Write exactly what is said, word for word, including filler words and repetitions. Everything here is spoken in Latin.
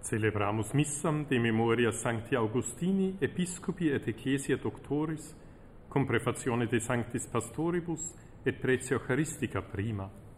Celebramus missam de memoria Sancti Augustini, episcopi et ecclesia doctoris, cum prefazione de Sanctis Pastoribus et pretio Eucharistica prima.